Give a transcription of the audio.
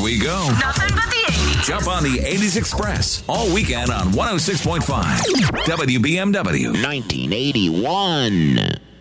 we go. Nothing but the 80s. Jump on the 80s Express all weekend on 106.5 WBMW. 1981.